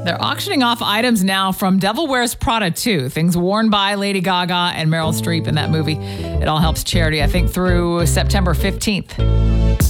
They're auctioning off items now from Devil Wears Prada 2, things worn by Lady Gaga and Meryl Streep in that movie. It all helps charity, I think, through September 15th.